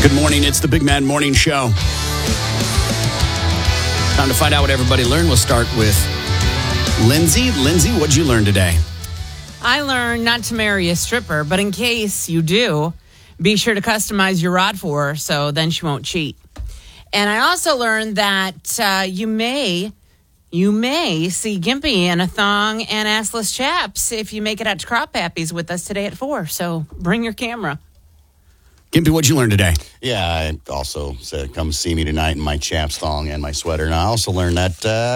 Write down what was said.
Good morning. It's the Big Man Morning Show. Time to find out what everybody learned. We'll start with Lindsay. Lindsay, what'd you learn today? I learned not to marry a stripper, but in case you do, be sure to customize your rod for her so then she won't cheat. And I also learned that you may see Gimpy in a thong and assless chaps if you make it out to Crop Pappies with us today at 4. So bring your camera. Gimpy, what'd you learn today? Yeah, I also said come see me tonight in my chaps thong and my sweater. And I also learned that